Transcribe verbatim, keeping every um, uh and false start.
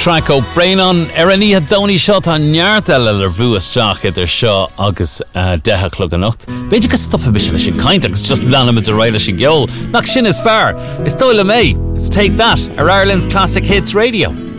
track ó Brainon ar an í dóní seo tá neart eile ar bhuasteach idir seo agus uh, decha clog an nacht. Beidir go stoppa bis leis sin caint agus just blanam a réile sin geol. Nach sin is fearr. Is dóile mé. Let's take that ar Ireland's Classic Hits Radio.